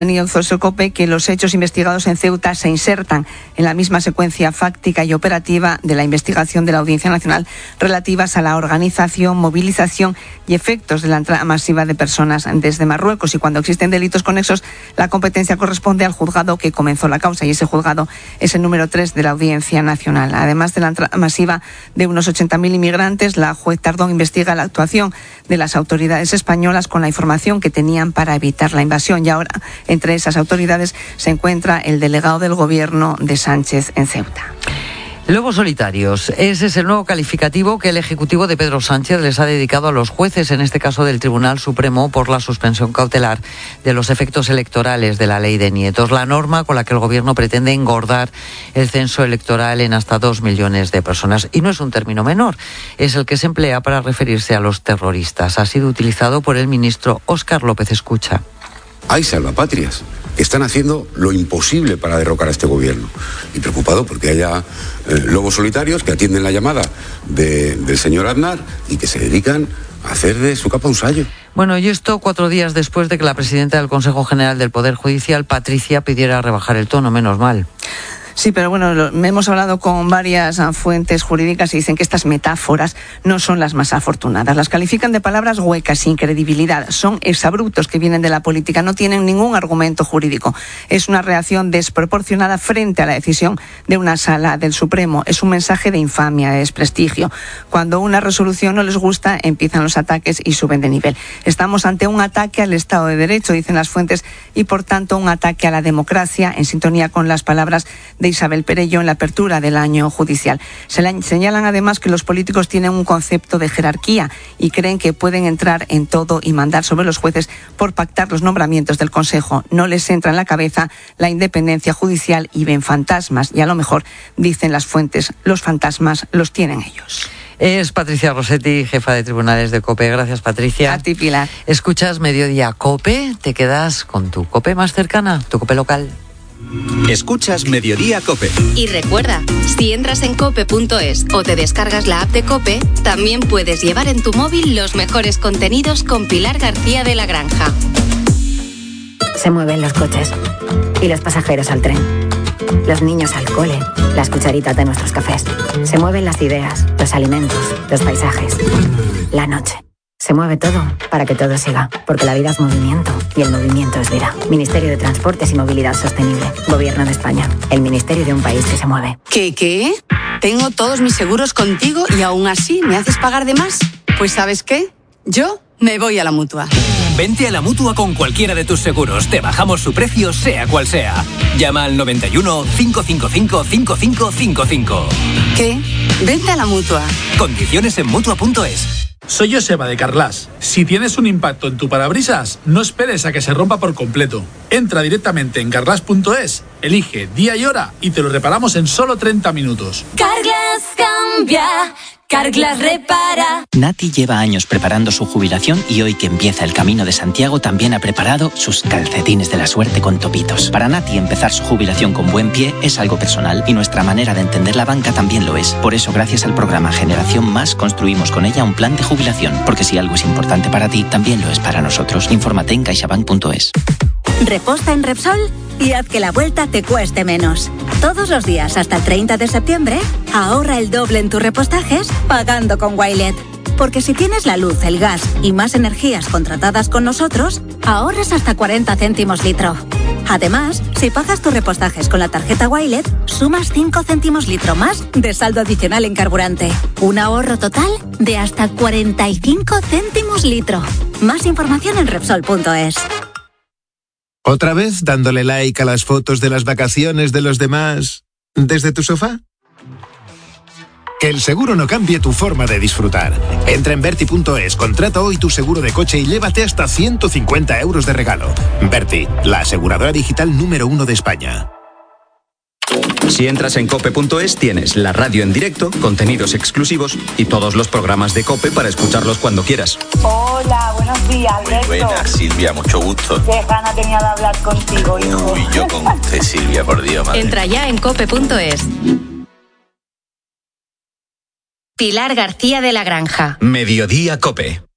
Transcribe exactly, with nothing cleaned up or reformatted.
COPE que los hechos investigados en Ceuta se insertan en la misma secuencia fáctica y operativa de la investigación de la Audiencia Nacional relativas a la organización, movilización y efectos de la entrada masiva de personas desde Marruecos. Y cuando existen delitos conexos, la competencia corresponde al juzgado que comenzó la causa, y ese juzgado es el número tres de la Audiencia Nacional. Además de la entrada masiva de unos ochenta mil inmigrantes, la juez Tardón investiga la actuación de las autoridades españolas con la información que tenían para evitar la invasión. Y ahora, entre esas autoridades se encuentra el delegado del Gobierno de Sánchez en Ceuta. Lobos solitarios. Ese es el nuevo calificativo que el Ejecutivo de Pedro Sánchez les ha dedicado a los jueces, en este caso del Tribunal Supremo, por la suspensión cautelar de los efectos electorales de la ley de nietos. La norma con la que el Gobierno pretende engordar el censo electoral en hasta dos millones de personas. Y no es un término menor, es el que se emplea para referirse a los terroristas. Ha sido utilizado por el ministro Óscar López Escucha. Hay salvapatrias que están haciendo lo imposible para derrocar a este gobierno. Y preocupado porque haya eh, lobos solitarios que atienden la llamada de, del señor Aznar y que se dedican a hacer de su capa un sayo. Bueno, y esto cuatro días después de que la presidenta del Consejo General del Poder Judicial, Patricia, pidiera rebajar el tono, menos mal. Sí, pero bueno, lo, hemos hablado con varias uh, fuentes jurídicas y dicen que estas metáforas no son las más afortunadas. Las califican de palabras huecas, sin credibilidad. Son exabruptos que vienen de la política, no tienen ningún argumento jurídico. Es una reacción desproporcionada frente a la decisión de una sala del Supremo. Es un mensaje de infamia, de desprestigio. Cuando una resolución no les gusta, empiezan los ataques y suben de nivel. Estamos ante un ataque al Estado de Derecho, dicen las fuentes, y por tanto un ataque a la democracia, en sintonía con las palabras de Isabel Perello en la apertura del año judicial. Se le señalan además que los políticos tienen un concepto de jerarquía y creen que pueden entrar en todo y mandar sobre los jueces por pactar los nombramientos del Consejo. No les entra en la cabeza la independencia judicial y ven fantasmas. Y a lo mejor, dicen las fuentes, los fantasmas los tienen ellos. Es Patricia Rossetti, jefa de tribunales de COPE. Gracias, Patricia. A ti, Pilar. Escuchas Mediodía COPE, te quedas con tu COPE más cercana, tu COPE local. Escuchas Mediodía COPE. Y recuerda, si entras en cope punto es o te descargas la app de COPE, también puedes llevar en tu móvil los mejores contenidos con Pilar García de la Granja. Se mueven los coches y los pasajeros al tren, los niños al cole, las cucharitas de nuestros cafés. Se mueven las ideas, los alimentos, los paisajes, la noche. Se mueve todo para que todo siga, porque la vida es movimiento y el movimiento es vida. Ministerio de Transportes y Movilidad Sostenible. Gobierno de España. El ministerio de un país que se mueve. ¿Qué, qué? Tengo todos mis seguros contigo y aún así me haces pagar de más. Pues ¿sabes qué? Yo me voy a la Mutua. Vente a la Mutua con cualquiera de tus seguros. Te bajamos su precio, sea cual sea. Llama al noventa y uno, cinco cinco cinco, cinco cinco cinco cinco. ¿Qué? Vente a la Mutua. Condiciones en Mutua punto es. Soy Joseba de Carglass. Si tienes un impacto en tu parabrisas, no esperes a que se rompa por completo. Entra directamente en carglass punto es, elige día y hora y te lo reparamos en solo treinta minutos. Carglass cambia, Carglass repara. Nati lleva años preparando su jubilación y hoy que empieza el Camino de Santiago también ha preparado sus calcetines de la suerte con topitos. Para Nati empezar su jubilación con buen pie es algo personal y nuestra manera de entender la banca también lo es. Por eso, gracias al programa Generación Más, construimos con ella un plan de jubilación. Porque si algo es importante para ti, también lo es para nosotros. Infórmate en caixabank punto es. Reposta en Repsol y haz que la vuelta te cueste menos. Todos los días hasta el treinta de septiembre, ahorra el doble en tus repostajes pagando con Wilet. Porque si tienes la luz, el gas y más energías contratadas con nosotros, ahorras hasta cuarenta céntimos litro. Además, si pagas tus repostajes con la tarjeta Wilet, sumas cinco céntimos litro más de saldo adicional en carburante. Un ahorro total de hasta cuarenta y cinco céntimos litro. Más información en Repsol punto es. ¿Otra vez dándole like a las fotos de las vacaciones de los demás desde tu sofá? Que el seguro no cambie tu forma de disfrutar. Entra en Berti punto es, contrata hoy tu seguro de coche y llévate hasta ciento cincuenta euros de regalo. Berti, la aseguradora digital número uno de España. Si entras en cope punto es tienes la radio en directo, contenidos exclusivos y todos los programas de COPE para escucharlos cuando quieras. Hola, buenos días, Alberto. Muy buenas, Silvia, mucho gusto. Qué gana tenía de hablar contigo, hijo. Uy, yo con usted, Silvia, por Dios, madre. Entra ya en cope punto es. Pilar García de la Granja. Mediodía COPE.